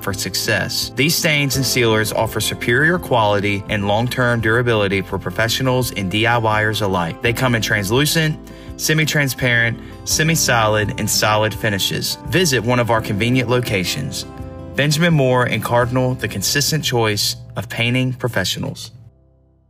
for success. These stains and sealers offer superior quality and long-term durability for professionals and DIYers alike. They come in translucent, semi-transparent, semi-solid, and solid finishes. Visit one of our convenient locations. Benjamin Moore and Cardinal, the consistent choice of painting professionals.